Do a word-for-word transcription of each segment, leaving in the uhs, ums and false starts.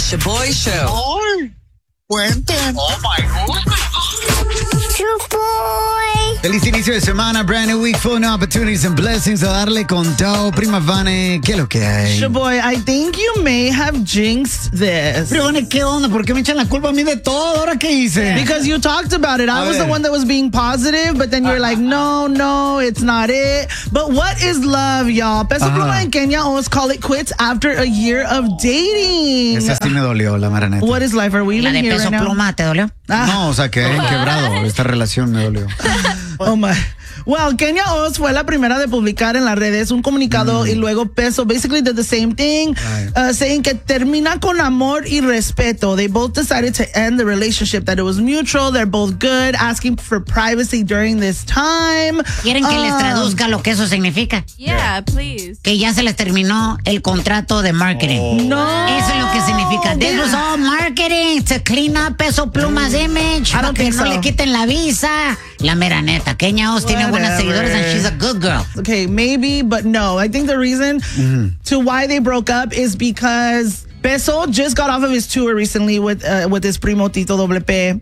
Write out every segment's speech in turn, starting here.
Shaboy Show. ¡Ay! Cuenten. Oh, my goodness. Shaboy. Feliz inicio de semana, brand new week, full of new opportunities and blessings. A darle con todo. Prima Vane, ¿qué es lo que hay? Shaboy, I think you may have jinxed this. Pero Vane, ¿qué onda? ¿Por qué me echan la culpa a mí de todo? ¿Ahora qué hice? Because you talked about it. I A was ver. the one that was being positive, but then you're like, no, no, it's not it. But what is love, y'all? Peso Ajá. Pluma and Kenya almost call it quits after a year of dating. Esa sí me dolió, la maraneta. What is life? Are we La even de here Peso right now? Pluma, ¿te dolió? Ah. No, o sea, que he quebrado. Esta relación me dolió. Oh my. Well, Kenya Oz fue la primera de publicar en las redes un comunicado y luego Peso basically did the same thing, Right. uh, saying que termina con amor y respeto. They both decided to end the relationship, that it was mutual, they're both good, asking for privacy during this time. ¿Quieren que les Um, traduzca lo que eso significa? Yeah, please. Que ya se les terminó el contrato de marketing. No. Eso es lo que significa. This was all marketing to clean up Peso Pluma's image. I Para don't que think no so. le quiten la visa. La mera neta. Kenya Oz tiene buenas Whatever. seguidores and she's a good girl. Okay, maybe, but no. I think the reason to why they broke up is because Peso just got off of his tour recently with uh, with his primo Tito Doble P.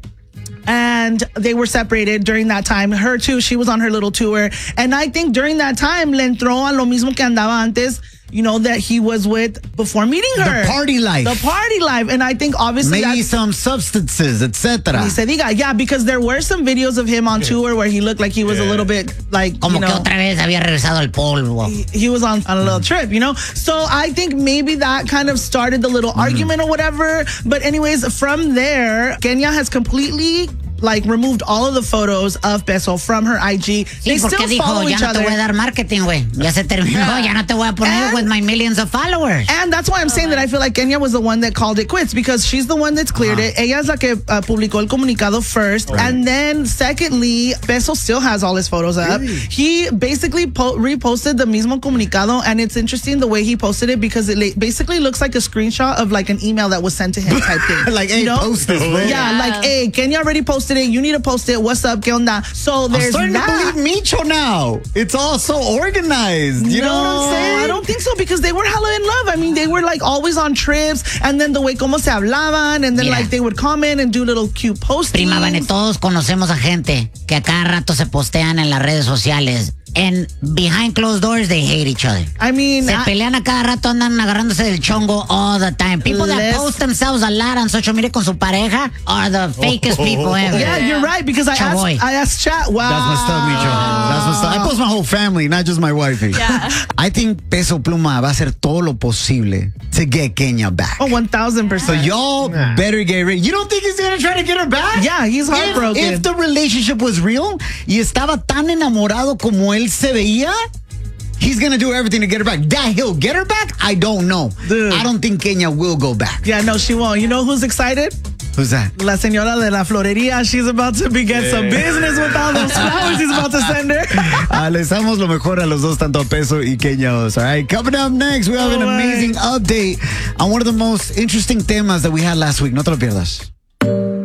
And they were separated during that time. Her too, she was on her little tour. And I think during that time, le entró a lo mismo que andaba antes, you know, that he was with before meeting her. The party life. The party life. And I think obviously Maybe that's... some substances, et cetera. Ni se diga. Yeah, because there were some videos of him on tour where he looked like he was a little bit like, Como you que know... otra vez había regresado al polvo. he, he was on, on a little trip, you know? So I think maybe that kind of started the little argument or whatever. But anyways, from there, Kenya has completely like removed all of the photos of Peso from her I G. Sí, They porque still dijo, follow ya each no te other. voy a dar marketing, güey. Ya se terminó, Yeah. ya no te voy a poner And- with my millions of followers. And that's why I'm saying that I feel like Kenya was the one that called it quits because she's the one that's cleared it. Ella es la que uh, publicó el comunicado first. And then secondly, Peso still has all his photos up. He basically po- reposted the mismo comunicado, and it's interesting the way he posted it because it la- basically looks like a screenshot of like an email that was sent to him type thing. Like, hey, You know? post this, bro. Yeah, Yeah. like, hey, Kenya already posted it. You need to post it. What's up? ¿Qué onda? So I'm there's starting that. to believe Micho now. It's all so organized. You no, know what I'm saying? I don't think so because they were hella in love. I mean, they were like always on trips, and then the way como se hablaban, and then Mira. like they would comment and do little cute postings. Prima Vane, todos conocemos a gente que a cada rato se postean en las redes sociales. And behind closed doors, they hate each other. I mean, Se I- pelean a cada rato, andan agarrándose del chongo all the time. People that Let's- post themselves a lot on social media con su pareja are the fakest people ever. yeah, you're right because I Chavoy. asked, I asked chat. Wow, That's messed up, Micho. That's messed up. I post my whole family, not just my wifey. Yeah. I think Peso Pluma va a hacer todo lo posible to get Kenya back. Oh, one thousand So percent. y'all better get ready. You don't think he's gonna try to get her back? Yeah, he's heartbroken. If, if the relationship was real y estaba tan enamorado como él se veía, he's gonna do everything to get her back. That he'll get her back, I don't know. Dude. I don't think Kenya will go back. Yeah, no, she won't. You know who's excited? Who's that? La señora de la florería. She's about to begin some business with all those flowers he's about to send her. Uh, les damos lo mejor a los dos, tanto a Peso y Kenya Oz. All right, coming up next, we have an Oh, my. amazing update on one of the most interesting temas that we had last week. No te lo pierdas.